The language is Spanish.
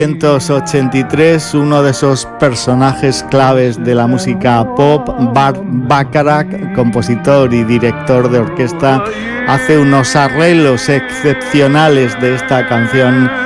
1983, uno de esos personajes claves de la música pop, Burt Bacharach, compositor y director de orquesta, hace unos arreglos excepcionales de esta canción